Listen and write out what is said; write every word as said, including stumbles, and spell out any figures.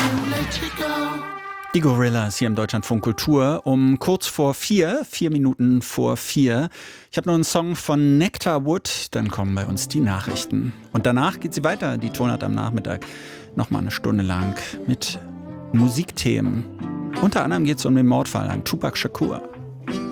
Die Gorillas hier im Deutschlandfunk Kultur um kurz vor vier, vier Minuten vor vier. Ich habe noch einen Song von Nectar Wood, dann kommen bei uns die Nachrichten. Und danach geht sie weiter, die Tonart am Nachmittag, nochmal eine Stunde lang mit Musikthemen. Unter anderem geht es um den Mordfall an Tupac Shakur.